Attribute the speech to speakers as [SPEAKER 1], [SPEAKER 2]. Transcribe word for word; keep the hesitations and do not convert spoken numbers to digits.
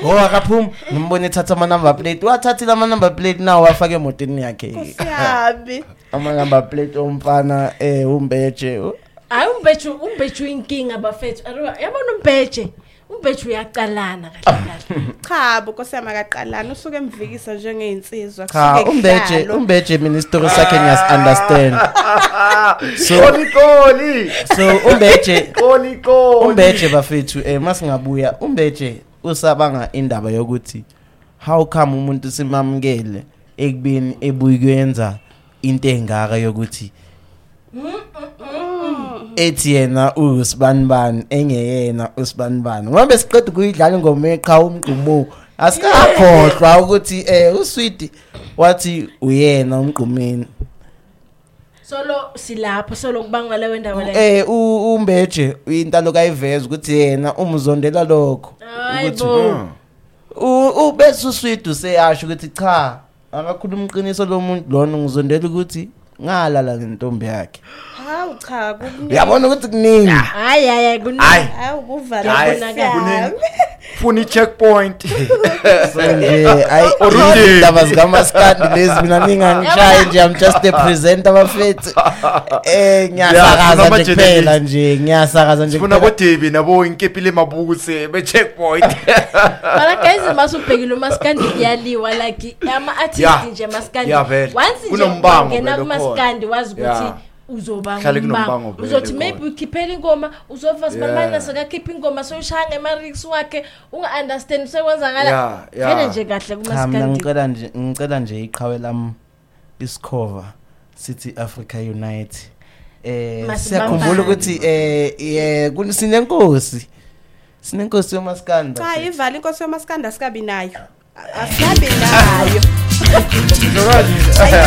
[SPEAKER 1] oh akaphuma ngimbone ethatha ama number plate wathathile ama number plate nawo wafaka emotweni yakhe
[SPEAKER 2] Kusiyabi
[SPEAKER 1] ama number plate omfana eh umbeje
[SPEAKER 3] hayi umbeje umbeje inkinga abafethu yabona umbeje umbeje uyaqalana kahle
[SPEAKER 2] cha bokosema kaqalana usuke emvikisa njengeinsizwa
[SPEAKER 1] cha umbeje umbeje ministry sakhe ngiyas understand
[SPEAKER 4] so kolikoli
[SPEAKER 1] so umbeje
[SPEAKER 4] kolikoli
[SPEAKER 1] umbeje bafethu eh masingabuya umbeje usabanga indaba yokuthi how come umuntu simamukele ekubini ebuyikwenza into engaka yokuthi ethi yena usibanibani engeyena usibanibani ngoba besiqeda ukuyidlala ingoma eqha umgqumo asikakhohlwa ukuthi eh usweet wathi uyena umgqumeni
[SPEAKER 3] solo silapho solo kubanga lewe ndawo le
[SPEAKER 1] eh umbeje intalo kayiveza ukuthi yena umzondela lokho
[SPEAKER 3] ukuthi
[SPEAKER 1] ubese usweet useyasho ukuthi cha akakhuluma iqiniso lo muntu lona ngizondela ukuthi ngalala ngentombi yakhe
[SPEAKER 2] hawu cha kukuningi
[SPEAKER 1] uyabona ukuthi kuningi
[SPEAKER 3] hayi hayi kuningi
[SPEAKER 2] hayi ukuvala
[SPEAKER 4] kuningi funi checkpoint
[SPEAKER 1] so nje ayi indaba zikamaskandi lezi mina ningangishaye nje I'm just a presenter bafethu eh ngiyasakaza nje kuphela nje ngiyasakaza nje
[SPEAKER 4] sifuna kodebe nabo inkepile mabukuse be checkpoint
[SPEAKER 3] mara guys masubhekile umaskandi kuyaliwa like ama artist nje maskandi once nje ngena kumaskandi wazi ukuthi uzoba ngumbango uzothi maybe ukhiphela ingoma uzova sibamana sakakhipha ingoma soyishanga emarix wakhe unga understand sekwenzakala vele nje kahle kumaskandi
[SPEAKER 1] ngicela nje ngicela nje iqhawe lami isikhova sithi Africa Unite eh siyakhumbula ukuthi eh kusinenkosi sinenkosi yomaskandi
[SPEAKER 2] cha ivala inkosi yomaskandi asikabi nayo asikabi nayo